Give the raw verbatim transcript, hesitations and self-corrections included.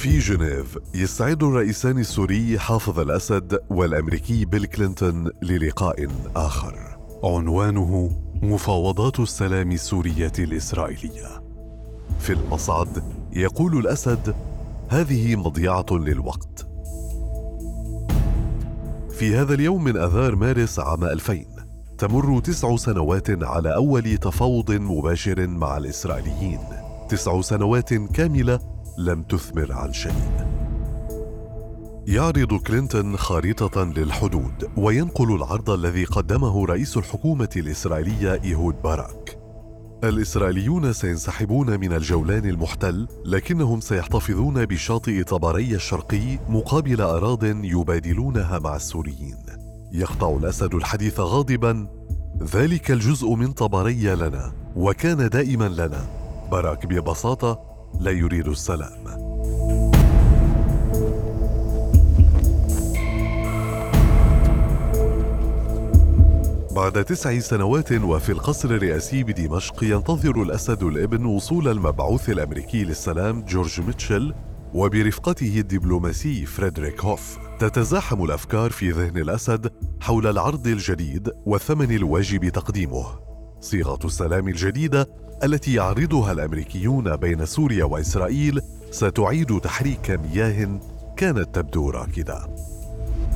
في جنيف يستعد الرئيسان السوري حافظ الأسد والأمريكي بيل كلينتون للقاء آخر عنوانه مفاوضات السلام السورية الإسرائيلية. في المصعد يقول الأسد: هذه مضيعة للوقت. في هذا اليوم من آذار مارس عام ألفين تمر تسع سنوات على أول تفاوض مباشر مع الإسرائيليين، تسع سنوات كاملة لم تثمر عن شيء. يعرض كلينتون خارطة للحدود وينقل العرض الذي قدمه رئيس الحكومة الإسرائيلية إيهود باراك. الإسرائيليون سينسحبون من الجولان المحتل، لكنهم سيحتفظون بشاطئ طبرية الشرقي مقابل أراضٍ يبادلونها مع السوريين. يقطع الأسد الحديث غاضباً: ذلك الجزء من طبرية لنا وكان دائماً لنا. باراك ببساطة لا يريد السلام. بعد تسع سنوات وفي القصر الرئاسي بدمشق ينتظر الأسد الابن وصول المبعوث الأمريكي للسلام جورج ميتشل وبرفقته الدبلوماسي فريدريك هوف. تتزاحم الأفكار في ذهن الأسد حول العرض الجديد والثمن الواجب تقديمه. صيغة السلام الجديدة التي يعرضها الأمريكيون بين سوريا وإسرائيل ستعيد تحريك مياه كانت تبدو راكدة.